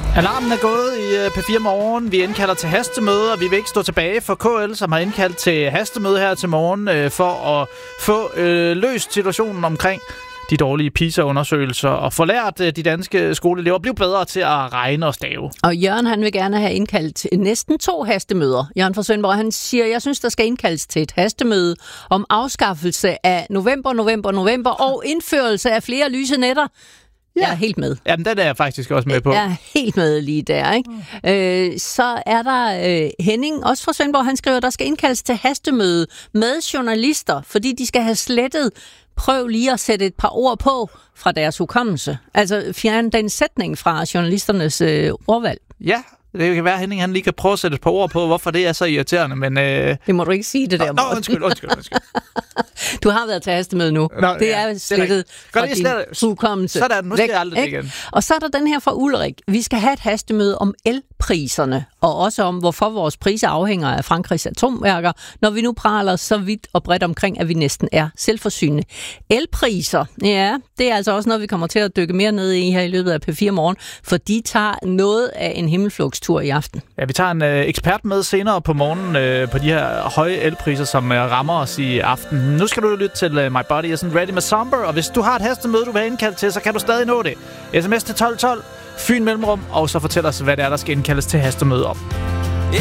Alarmen er gået i P4 Morgen. Vi indkalder til hastemøde, og vi vil ikke stå tilbage for KL, som har indkaldt til hastemøde her til morgen for at få løst situationen omkring de dårlige PISA-undersøgelser og få lært de danske skoleelever at blive bedre til at regne og stave. Og Jørgen, han vil gerne have indkaldt til næsten 2 hastemøder. Jørgen fra Svendborg, han siger, jeg synes, der skal indkaldes til et hastemøde om afskaffelse af november og indførelse af flere lyse nætter. Ja. Jeg er helt med. Jamen, den er jeg faktisk også med på. Jeg er helt med lige der, ikke? Så er der Henning, også fra Svendborg, han skriver, der skal indkaldes til hastemøde med journalister, fordi de skal have slettet. Prøv lige at sætte et par ord på fra deres hukommelse. Altså fjerne den sætning fra journalisternes ordvalg. Ja, det kan være, at Henning han lige kan prøve at sætte et par ord på, hvorfor det er så irriterende, men... Det må du ikke sige, det der. Nå, undskyld. Du har været til hastemøde nu. Nå, det er slettet fra din hukommelse. Sådan, nu skal jeg aldrig det igen. Og så er der den her fra Ulrik. Vi skal have et hastemøde om elpriserne, og også om, hvorfor vores priser afhænger af Frankrigs atomværker, når vi nu praler så vidt og bredt omkring, at vi næsten er selvforsynende. Elpriser, ja, det er altså også noget, vi kommer til at dykke mere ned i her i løbet af P4 Morgen, for de tager noget af en himmelflugtstur i aften. Ja, vi tager en ekspert med senere på morgenen på de her høje elpriser, som rammer os i aften. Nu skal du lytte til My Body Isn't Ready med Somber, og hvis du har et hastemøde, du vil have indkaldt til, så kan du stadig nå det. SMS til 1212, Fyn Mellemrum, og så fortæl os, hvad det er, der skal indkaldes til hastemøde om.